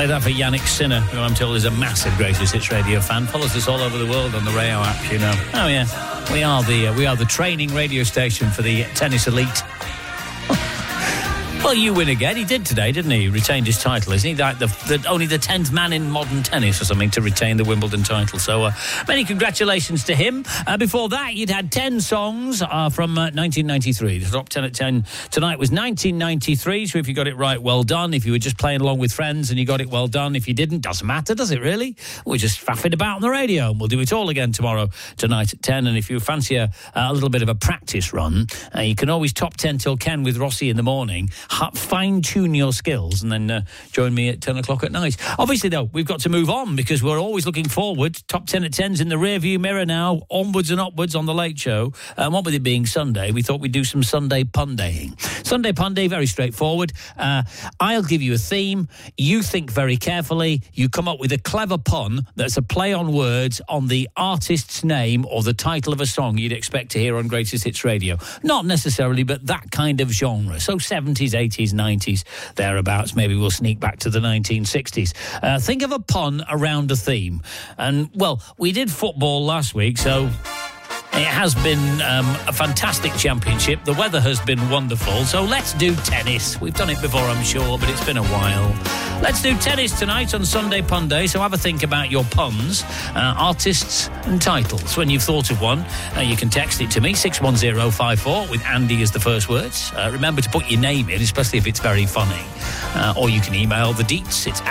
Play that for Yannick Sinner, who I'm told is a massive Greatest Hits Radio fan. Follows us all over the world on the Rayo app, you know. Oh yeah, we are the training radio station for the tennis elite. Well, you win again. He did today, didn't he? He retained his title. Isn't he like only the 10th man in modern tennis or something to retain the Wimbledon title? So many congratulations to him. Before that, you'd had 10 songs from 1993. The top 10 at 10 tonight was 1993. So if you got it right, well done. If you were just playing along with friends and you got it, well done. If you didn't, doesn't matter, does it really? We're just faffing about on the radio, and we'll do it all again tomorrow, tonight at 10. And if you fancy a little bit of a practice run, you can always top 10 till Ken with Rossi in the morning. Fine-tune your skills and then join me at 10 o'clock at night. Obviously, though, we've got to move on because we're always looking forward. Top 10 at 10's in the rearview mirror now, onwards and upwards on the Late Show. What with it being Sunday, we thought we'd do some Sunday pundaying. Sunday punday, very straightforward. I'll give you a theme. You think very carefully. You come up with a clever pun that's a play on words on the artist's name or the title of a song you'd expect to hear on Greatest Hits Radio. Not necessarily, but that kind of genre. So 70s, 80s, 90s, thereabouts. Maybe we'll sneak back to the 1960s. Think of a pun around a theme. And, well, we did football last week, so it has been a fantastic championship. The weather has been wonderful. So let's do tennis. We've done it before, I'm sure, but it's been a while. Let's do tennis tonight on Sunday Punday. So have a think about your puns, artists and titles. When you've thought of one, you can text it to me, 61054, with Andy as the first words. Remember to put your name in, especially if it's very funny. Or you can email the deets. It's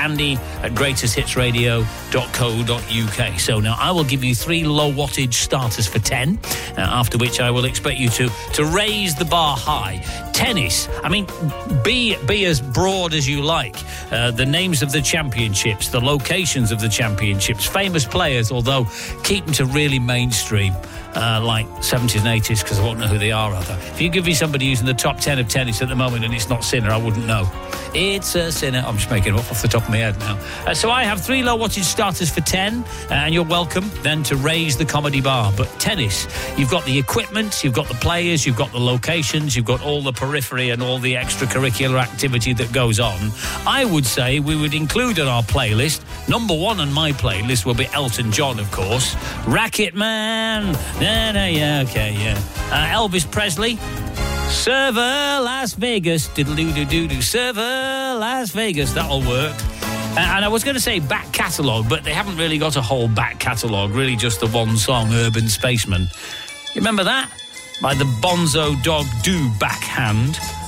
andy@greatesthitsradio.co.uk. So now I will give you 3 low wattage starters for 10, after which I will expect you to raise the bar high. Tennis, I mean, be as broad as you like. The names of the championships, the locations of the championships, famous players, although keep them to really mainstream. Like 70s and 80s, because I won't know who they are, rather. If you give me somebody using the top 10 of tennis at the moment and it's not Sinner, I wouldn't know. It's a Sinner. I'm just making it up off the top of my head now. So I have 3 low wattage starters for 10, and you're welcome then to raise the comedy bar. But tennis, you've got the equipment, you've got the players, you've got the locations, you've got all the periphery and all the extracurricular activity that goes on. I would say we would include in our playlist, number 1 on my playlist will be Elton John, of course. Racket Man. Elvis Presley. Server Las Vegas. Diddle-doo-doo-doo-doo. Server Las Vegas. That'll work. And I was going to say back catalogue, but they haven't really got a whole back catalogue, really just the one song, Urban Spaceman. You remember that? By the Bonzo Dog Do Backhand.